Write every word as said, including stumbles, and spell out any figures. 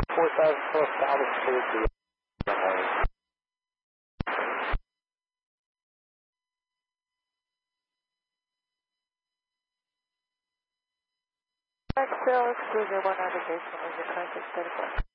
four thousand foot salvage towards the runway. Excel Cruiser one navigation is your current status.